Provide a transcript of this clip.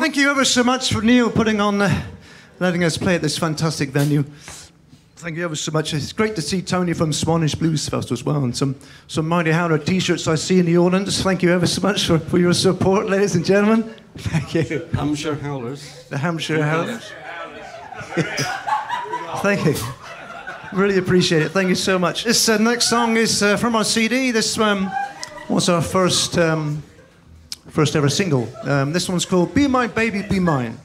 thank you ever so much for Neil putting on, letting us play at this fantastic venue. Thank you ever so much. It's great to see Tony from Swanage Blues Festival as well, and some Mighty Howler t-shirts I see in the audience. Thank you ever so much for your support, ladies and gentlemen. Thank you. Hampshire Howlers. The Hampshire Howlers. Thank you. Really appreciate it. Thank you so much. This next song is from our CD. This was our first ever single. This one's called Be My Baby, Be Mine.